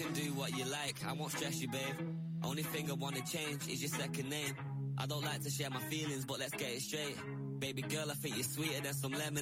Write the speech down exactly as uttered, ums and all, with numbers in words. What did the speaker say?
can do what you like, I won't stress you, babe. Only thing I wanna change is your second name. I don't like to share my feelings, but let's get it straight. Baby girl, I think you're sweeter than some lemon.